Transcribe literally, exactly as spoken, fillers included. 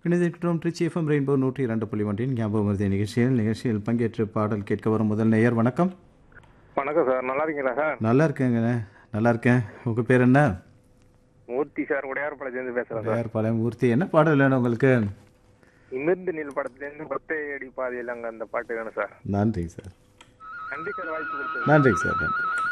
இணைந்திருக்கிறோம் Trichy FM rainbow நூற்றி இரண்டு புள்ளி ஒன்றின் ஞாபகம் மருதிய நிகழ்ச்சியில் நிகழ்ச்சியில் பங்கேற்று பாடல் கேட்க வரும் முதல் நேயர். வணக்கம். வணக்கம் சார், நல்லா இருக்கீங்களா சார்? நல்லா இருக்கேங்க, நல்லா இருக்கேன். உங்கள் பேர் என்ன? மூர்த்தி சார், உடையார்பாளையத்துலேருந்து பேசுகிறேன் சார். பழைய மூர்த்தி, என்ன பாடல் வேணும் உங்களுக்கு? நிமிர்ந்து நில் படத்துலேருந்து பத்தே அடி பாதையில் அங்கே அந்த பாட்டு வேணும் சார். நன்றி சார். நன்றி சார், வாய்ப்பு கொடுத்தது. நன்றி சார், நன்றி.